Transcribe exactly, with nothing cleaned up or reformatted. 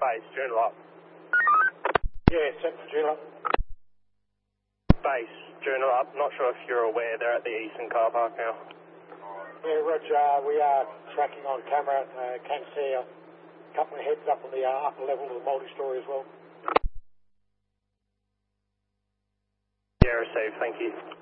base, journal up. Yeah, set for journal up. Base, journal up. Not sure if you're aware, they're at the Eastern car park now. Yeah, Roger, we are tracking on camera. Uh, can see a couple of heads up on the uh, upper level of the multi-story as well. Yeah, received, thank you.